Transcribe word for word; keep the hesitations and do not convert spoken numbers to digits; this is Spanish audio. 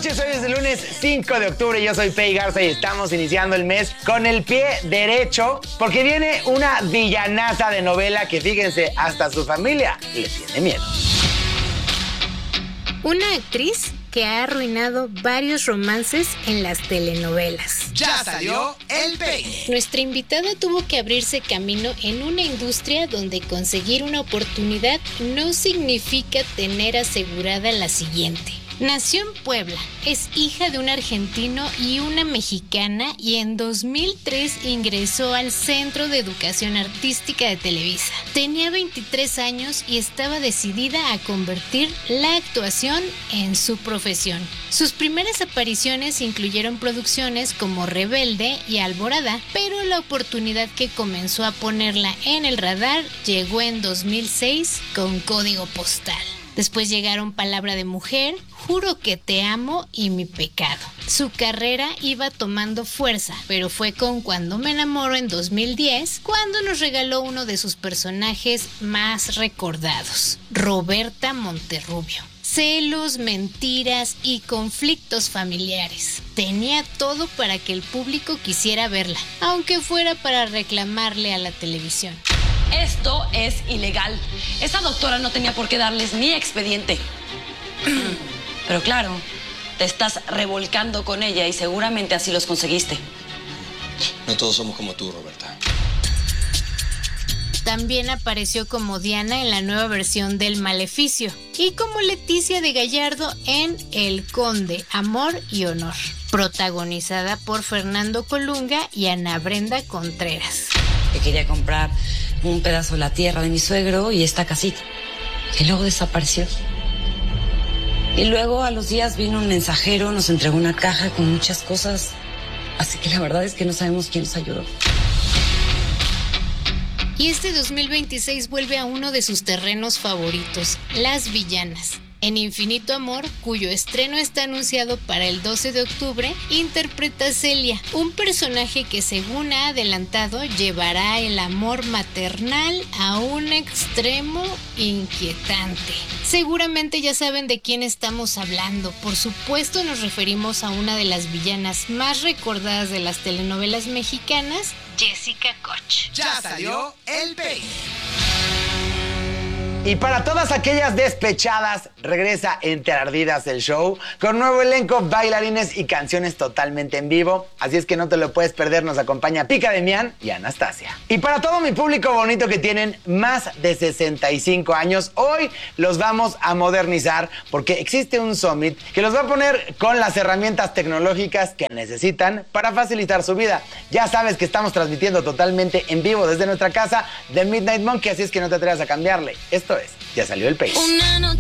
noches, hoy es el lunes cinco de octubre, yo soy Pei Garza y estamos iniciando el mes con el pie derecho porque viene una villanaza de novela que, fíjense, hasta su familia le tiene miedo. Una actriz que ha arruinado varios romances en las telenovelas. Ya salió el peine. Nuestra invitada tuvo que abrirse camino en una industria donde conseguir una oportunidad no significa tener asegurada la siguiente. Nació en Puebla, es hija de un argentino y una mexicana y en dos mil tres ingresó al Centro de Educación Artística de Televisa. Tenía veintitrés años y estaba decidida a convertir la actuación en su profesión. Sus primeras apariciones incluyeron producciones como Rebelde y Alborada, pero la oportunidad que comenzó a ponerla en el radar llegó en dos mil seis con Código Postal. Después llegaron Palabra de Mujer, Juro que te amo y Mi pecado. Su carrera iba tomando fuerza, pero fue con Cuando me enamoro en dos mil diez cuando nos regaló uno de sus personajes más recordados, Roberta Monterrubio. Celos, mentiras y conflictos familiares. Tenía todo para que el público quisiera verla, aunque fuera para reclamarle a la televisión. Esto es ilegal. Esa doctora no tenía por qué darles ni expediente. Pero claro, te estás revolcando con ella y seguramente así los conseguiste. No todos somos como tú, Roberta. También apareció como Diana en la nueva versión del Maleficio y como Leticia de Gallardo en El Conde, Amor y Honor, protagonizada por Fernando Colunga y Ana Brenda Contreras. Que quería comprar un pedazo de la tierra de mi suegro y esta casita, que luego desapareció. Y luego a los días vino un mensajero, nos entregó una caja con muchas cosas, así que la verdad es que no sabemos quién nos ayudó. Y este dos mil veintiséis vuelve a uno de sus terrenos favoritos, las villanas. En Infinito Amor, cuyo estreno está anunciado para el doce de octubre, interpreta a Celia, un personaje que, según ha adelantado, llevará el amor maternal a un extremo inquietante. Seguramente ya saben de quién estamos hablando. Por supuesto, nos referimos a una de las villanas más recordadas de las telenovelas mexicanas, Jessica Koch. Ya salió el peine. Y para todas aquellas despechadas, regresa Entre Ardidas el show con nuevo elenco, bailarines y canciones totalmente en vivo. Así es que no te lo puedes perder, nos acompaña Pica Demian y Anastasia. Y para todo mi público bonito que tienen más de sesenta y cinco años, hoy los vamos a modernizar porque existe un summit que los va a poner con las herramientas tecnológicas que necesitan para facilitar su vida. Ya sabes que estamos transmitiendo totalmente en vivo desde nuestra casa de Midnight Monkey, así es que no te atrevas a cambiarle. Esto es, ya salió el peine.